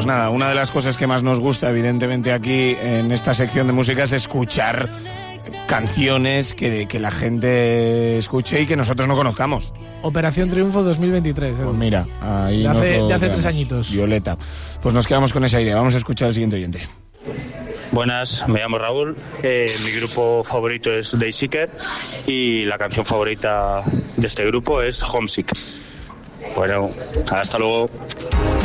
Pues nada, una de las cosas que más nos gusta, evidentemente, aquí en esta sección de música es escuchar canciones que la gente escuche y que nosotros no conozcamos. Operación Triunfo 2023. Pues mira, ahí de hace 3 añitos. Violeta. Pues nos quedamos con esa idea. Vamos a escuchar al siguiente oyente. Buenas, me llamo Raúl, mi grupo favorito es Dayseeker y la canción favorita de este grupo es Homesick. Bueno, hasta luego.